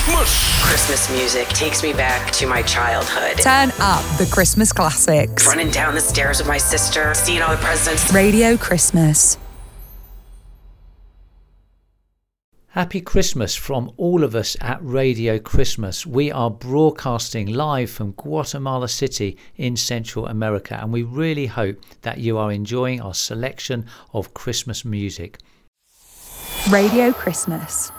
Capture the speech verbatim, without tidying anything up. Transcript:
Christmas. Christmas music takes me back to my childhood. Turn up the Christmas classics. Running down the stairs with my sister, seeing all the presents. Radio Christmas. Happy Christmas from all of us at Radio Christmas. We are broadcasting live from Guatemala City in Central America, and we really hope that you are enjoying our selection of Christmas music. Radio Christmas.